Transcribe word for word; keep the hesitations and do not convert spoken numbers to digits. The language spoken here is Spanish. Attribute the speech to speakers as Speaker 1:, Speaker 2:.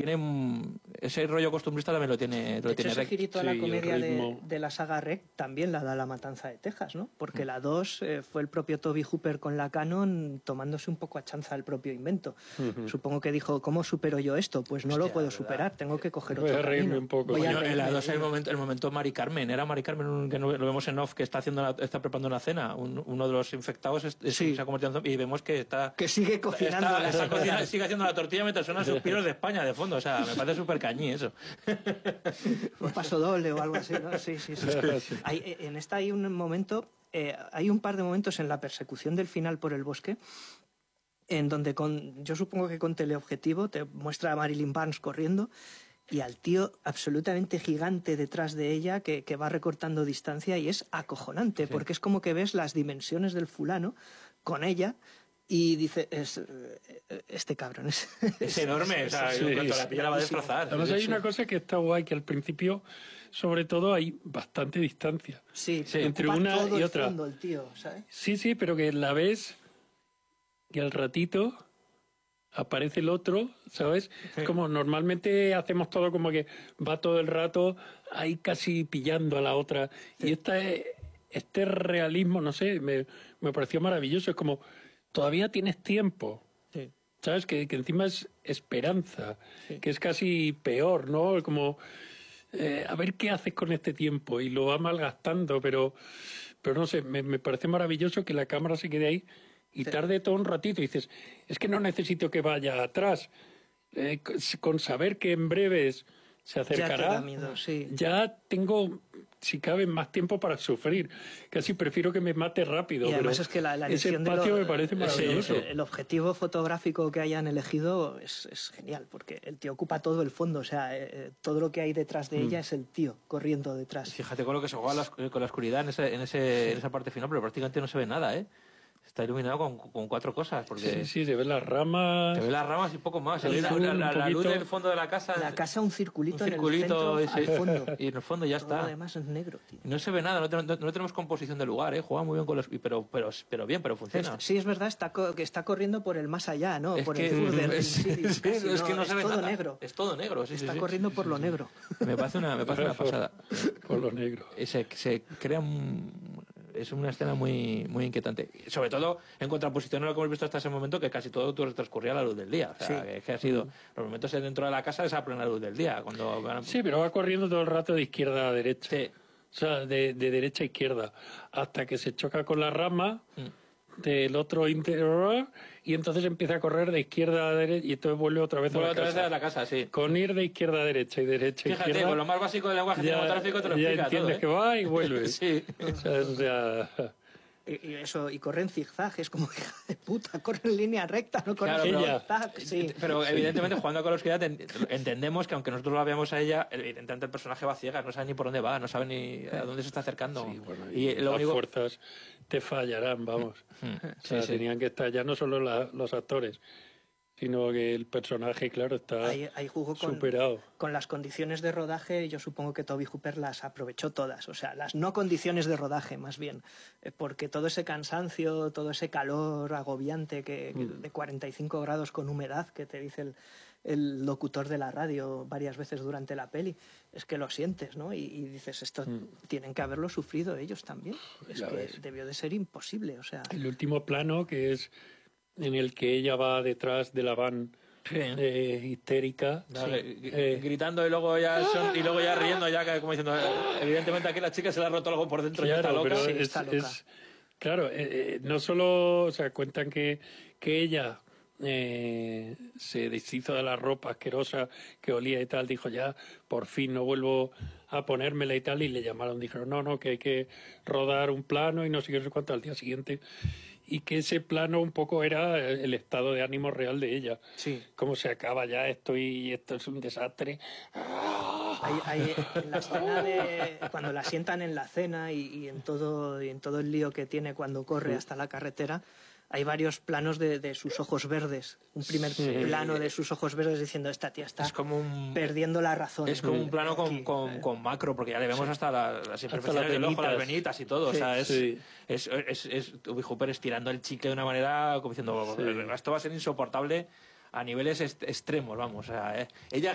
Speaker 1: tiene ese rollo costumbrista también lo tiene, lo
Speaker 2: de
Speaker 1: tiene
Speaker 2: hecho, ese girito a la
Speaker 3: Sí,
Speaker 2: comedia
Speaker 3: el
Speaker 2: de,
Speaker 3: ritmo.
Speaker 2: de la saga Rec también la da La Matanza de Texas, ¿no? Porque la dos eh, fue el propio Toby Hooper con la Canon tomándose un poco a chanza el propio invento. Uh-huh. Supongo que dijo, ¿cómo supero yo esto? Pues no Hostia, lo puedo superar, tengo que coger
Speaker 3: voy
Speaker 2: otro
Speaker 3: a reírme
Speaker 2: camino.
Speaker 3: un poco.
Speaker 2: Voy
Speaker 1: Coño,
Speaker 2: a
Speaker 1: en la dos el momento, el momento Mari Carmen, era Mari Carmen que lo vemos en off que está haciendo la, está preparando una cena, un, uno de los infectados es, es,
Speaker 2: sí.
Speaker 1: se ha convertido en zombie y vemos que está
Speaker 2: que sigue cocinando
Speaker 1: está, está cocinando, sigue haciendo la tortilla mientras suenan suspiros de España de fondo, o sea, me parece súper cañí eso.
Speaker 2: Un paso doble o algo así, ¿no? Sí, sí, sí. sí. Hay, en esta hay un momento, eh, hay un par de momentos en la persecución del final por el bosque en donde con, yo supongo que con teleobjetivo te muestra a Marilyn Barnes corriendo y al tío absolutamente gigante detrás de ella que, que va recortando distancia y es acojonante, sí. porque es como que ves las dimensiones del fulano con ella y dice, es, este cabrón es...
Speaker 1: Es enorme, o sea, sí, cuando la pilla la va a desplazar.
Speaker 3: Además hay una cosa que está guay, que al principio, sobre todo, hay bastante distancia.
Speaker 2: Sí, sí.
Speaker 3: Entre una
Speaker 2: todo
Speaker 3: y
Speaker 2: el
Speaker 3: otra.
Speaker 2: Fondo, el tío, ¿sabes?
Speaker 3: Sí, sí, pero que la ves y al ratito aparece el otro, ¿sabes? Sí. Como normalmente hacemos todo como que va todo el rato ahí casi pillando a la otra. Sí. Y esta, este realismo, no sé, me, me pareció maravilloso. Es como, todavía tienes tiempo. Sí. ¿Sabes? Que, que encima es esperanza, sí. que es casi peor, ¿no? Como, eh, a ver qué haces con este tiempo. Y lo va malgastando, pero, pero no sé, me, me parece maravilloso que la cámara se quede ahí y sí. tarde todo un ratito. Y dices, es que no necesito que vaya atrás. Eh, con saber que en breves se acercará,
Speaker 2: ya, te da miedo, sí.
Speaker 3: ya tengo, si cabe, más tiempo para sufrir. Casi prefiero que me mate rápido.
Speaker 2: Y además
Speaker 3: pero
Speaker 2: es que la, la
Speaker 3: ese espacio
Speaker 2: de lo,
Speaker 3: me parece maravilloso.
Speaker 2: Sí, el objetivo fotográfico que hayan elegido es, es genial, porque el tío ocupa todo el fondo. O sea, eh, todo lo que hay detrás de mm. ella es el tío corriendo detrás.
Speaker 1: Fíjate con lo que se juega con la oscuridad en, ese, en, ese, sí. en esa parte final, pero prácticamente no se ve nada, ¿eh? Está iluminado con, con cuatro cosas. Porque
Speaker 3: sí, sí, se ven las ramas.
Speaker 1: Se ven las ramas y poco más. Se ve la, la, la, la luz del fondo de la casa.
Speaker 2: La casa, un circulito,
Speaker 1: un circulito
Speaker 2: en el centro, al fondo.
Speaker 1: Y en el fondo ya
Speaker 2: Todo
Speaker 1: está.
Speaker 2: Además es negro, tío.
Speaker 1: No se ve nada, no, no, no tenemos composición de lugar, ¿eh? Juega muy bien con los. Pero, pero, pero bien, pero funciona.
Speaker 2: Es, sí, es verdad, está, que está corriendo por el más allá, ¿no?
Speaker 1: Es
Speaker 2: por
Speaker 1: que,
Speaker 2: el further.
Speaker 1: Es,
Speaker 2: sí,
Speaker 1: es,
Speaker 2: casi,
Speaker 1: es
Speaker 2: no,
Speaker 1: que no
Speaker 2: es
Speaker 1: se ve
Speaker 2: todo
Speaker 1: nada.
Speaker 2: negro.
Speaker 1: Es todo negro, sí,
Speaker 2: Está
Speaker 1: sí,
Speaker 2: corriendo
Speaker 1: sí,
Speaker 2: por
Speaker 1: sí,
Speaker 2: lo
Speaker 1: sí.
Speaker 2: negro.
Speaker 1: Me parece una, me parece una pasada.
Speaker 3: Por lo negro.
Speaker 1: Se, se crea un. Es una escena muy, muy inquietante. Sobre todo en contraposición a lo que hemos visto hasta ese momento, que casi todo transcurría a la luz del día. O sea, sí. que, que ha sido. Los momentos dentro de la casa es a plena luz del día. Cuando van...
Speaker 3: Sí, pero va corriendo todo el rato de izquierda a derecha.
Speaker 1: Sí.
Speaker 3: O sea, de, de derecha a izquierda. Hasta que se choca con la rama mm. del otro interior y entonces empieza a correr de izquierda a derecha y entonces vuelve otra vez
Speaker 1: vuelve
Speaker 3: a la
Speaker 1: otra
Speaker 3: casa.
Speaker 1: vez a la casa, sí.
Speaker 3: Con ir de izquierda a derecha y derecha a
Speaker 1: Fíjate,
Speaker 3: izquierda.
Speaker 1: con lo más básico del lenguaje
Speaker 3: ya,
Speaker 1: cinematográfico te lo
Speaker 3: ya
Speaker 1: explica
Speaker 3: entiendes
Speaker 1: todo, ¿eh?
Speaker 3: que va y vuelve.
Speaker 1: Sí.
Speaker 3: O sea, o sea...
Speaker 2: Y eso, y corre en zigzag, es como hija de puta, corre en línea recta, no corre
Speaker 1: claro,
Speaker 2: en
Speaker 1: pero,
Speaker 2: zigzag, sí.
Speaker 1: Pero evidentemente jugando con la oscuridad entendemos que aunque nosotros la veamos a ella, evidentemente el personaje va ciega, no sabe ni por dónde va, no sabe ni a dónde se está acercando.
Speaker 3: Sí, bueno, y,
Speaker 1: y
Speaker 3: las
Speaker 1: lo único...
Speaker 3: fuerzas te fallarán, vamos.
Speaker 1: Mm,
Speaker 3: o sea, sí, tenían sí. que estar ya no solo la, los actores, sino que el personaje, claro, está
Speaker 2: ahí, ahí jugó con,
Speaker 3: superado.
Speaker 2: Con las condiciones de rodaje, yo supongo que Toby Hooper las aprovechó todas, o sea, las no condiciones de rodaje, más bien, porque todo ese cansancio, todo ese calor agobiante que, que de cuarenta y cinco grados con humedad que te dice el, el locutor de la radio varias veces durante la peli, es que lo sientes, ¿no? Y, y dices, esto mm. tienen que haberlo sufrido ellos también, es
Speaker 3: ya
Speaker 2: que
Speaker 3: ves.
Speaker 2: Debió de ser imposible, o sea...
Speaker 3: El último plano, que es en el que ella va detrás de la van sí. eh, histérica,
Speaker 1: sí. eh, gritando y luego ya son, y luego ya riendo, ya como diciendo, evidentemente aquí la chica se le ha roto algo por dentro,
Speaker 3: claro,
Speaker 1: ya está loca.
Speaker 3: Pero
Speaker 2: sí,
Speaker 3: es,
Speaker 2: está loca.
Speaker 3: Es, claro, eh, no solo, o sea, cuentan que, que ella eh, se deshizo de la ropa asquerosa que olía y tal, dijo ya, por fin no vuelvo a ponérmela y tal, y le llamaron, dijeron, no, no, que hay que rodar un plano y no sé qué, no sé cuánto al día siguiente. Y que ese plano un poco era el estado de ánimo real de ella.
Speaker 2: Sí.
Speaker 3: Cómo se acaba ya esto y esto es un desastre.
Speaker 2: Hay, hay, en la escena de cuando la sientan en la cena y, y, en todo, y en todo el lío que tiene cuando corre hasta la carretera, hay varios planos de, de sus ojos verdes. Un primer sí. plano de sus ojos verdes diciendo, esta tía está
Speaker 1: es como un,
Speaker 2: perdiendo la razón.
Speaker 1: Es como un plano con, con, con macro, porque ya le vemos sí. hasta la, las imperfecciones del ojo, las venitas y todo. Sí. O sea, es, sí. es, es, es, es Toby Hooper estirando el chicle de una manera como diciendo, sí. esto va a ser insoportable a niveles est extremos, vamos. O sea, eh. ella